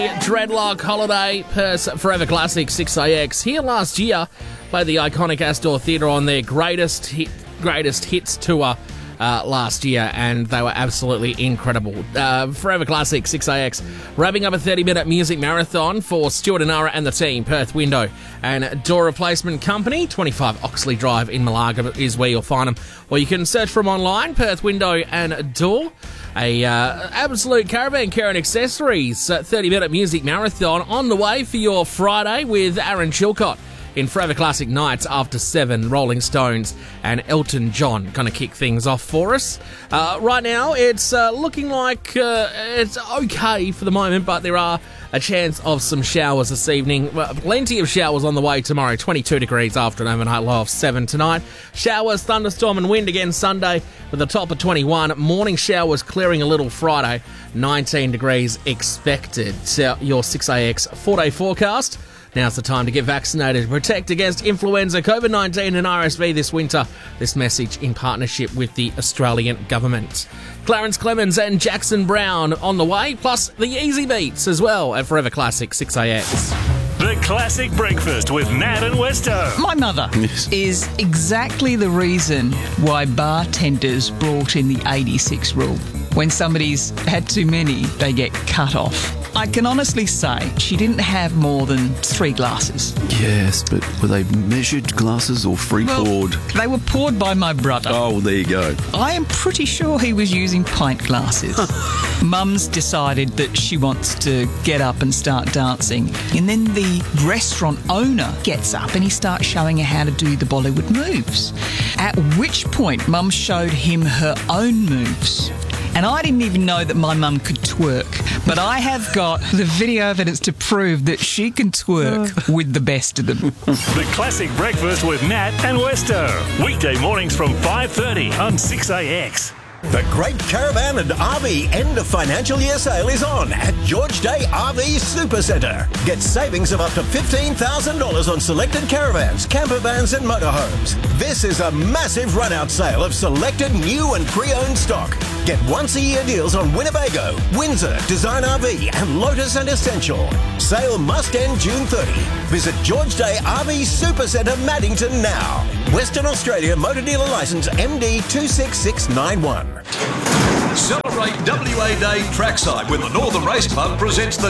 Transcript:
Dreadlock Holiday, Perth Forever Classic 6AX. Here last year, played the iconic Astor Theatre on their greatest hits tour last year, and they were absolutely incredible. Forever Classic 6AX, wrapping up a 30-minute music marathon for Stuart and Nara and the team. Perth Window and Door Replacement Company, 25 Oxley Drive in Malaga is where you'll find them. Or you can search for them online, Perth Window and Door. A absolute caravan care and accessories 30-minute music marathon on the way for your Friday with Aaron Chilcott in Forever Classic Nights after 7. Rolling Stones and Elton John going to kick things off for us. Right now, it's looking like it's okay for the moment, but there are a chance of some showers this evening. Plenty of showers on the way tomorrow. 22 degrees after an overnight low of 7 tonight. Showers, thunderstorm and wind again Sunday with a top of 21. Morning showers clearing a little Friday. 19 degrees expected. So your 6AX 4-day forecast. Now's the time to get vaccinated. Protect against influenza, COVID-19 and RSV this winter. This message in partnership with the Australian government. Clarence Clemens and Jackson Brown on the way, plus the Easy Beats as well at Forever Classic 6AX. The Classic Breakfast with Nat and Westo. My mother is exactly the reason why bartenders brought in the 86 rule. When somebody's had too many, they get cut off. I can honestly say she didn't have more than 3 glasses. Yes, but were they measured glasses or poured? They were poured by my brother. Oh, there you go. I am pretty sure he was using pint glasses. Mum's decided that she wants to get up and start dancing. And then the restaurant owner gets up and he starts showing her how to do the Bollywood moves. At which point, Mum showed him her own moves. And I didn't even know that my mum could twerk. But I have got the video evidence to prove that she can twerk with the best of them. The Classic Breakfast with Nat and Westo. Weekday mornings from 5:30 on 6AX. The Great Caravan and RV End of Financial Year sale is on at George Day RV Supercentre. Get savings of up to $15,000 on selected caravans, camper vans and motorhomes. This is a massive run-out sale of selected new and pre-owned stock. Get once-a-year deals on Winnebago, Windsor, Design RV and Lotus and Essential. Sale must end June 30. Visit George Day RV Supercentre Maddington now. Western Australia Motor Dealer Licence MD 26691. Celebrate WA Day trackside when the Northern Race Club presents the